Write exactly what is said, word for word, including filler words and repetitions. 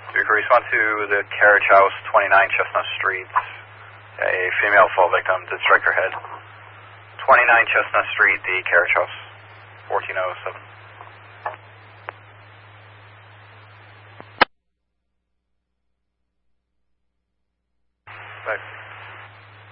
You can respond to the Carriage House, twenty-nine Chestnut Street. A female fall victim did strike her head. twenty-nine Chestnut Street, the Carriage House, fourteen oh seven.